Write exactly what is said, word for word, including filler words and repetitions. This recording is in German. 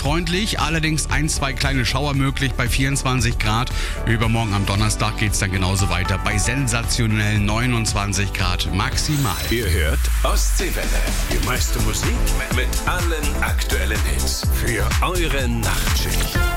freundlich, allerdings ein, zwei kleine Schauer möglich bei vierundzwanzig Grad. Übermorgen am Donnerstag geht es dann genauso weiter bei sensationellen neunundzwanzig Grad maximal. Ihr hört Ostseewelle. Die meiste Musik mit allen aktuellen Hits für eure Nachtschicht.